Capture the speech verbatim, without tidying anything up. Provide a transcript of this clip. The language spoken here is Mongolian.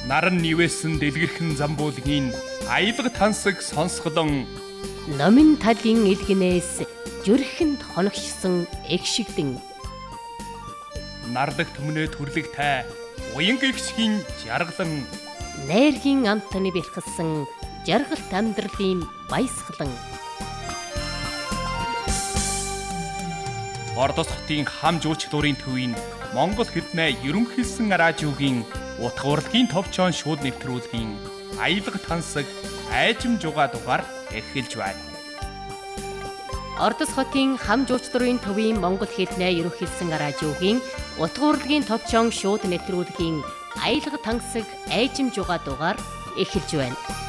Наран нивээсэн дэлгэрхэн замбуулгийн аялга тансаг сонсголон номин талын илгэнээс зүрхэнд хоногшсон эгшигдэн нардаг төмнөө төрлөгтэй уян гихшгийн жаргалан найргийн амтны бэлхсэн жаргалт амьдралын баясгалан Ордос хотын хам жуулчлуурын төвийн Монгол хэлнээ ерөнхийлсөн радиогийн утга урлагийн товчоон шууд нэвтрүүлгийн аялга тансаг айжим жугаа дугаар эхэлж байна. Ордос хотын хам жуулчлуурын төвийн Монгол хэлнээ ерөнхийлсөн радиогийн утга урлагийн товчоон шууд нэвтрүүлгийн аялга тансаг айжим жугаа дугаар эхэлж байна.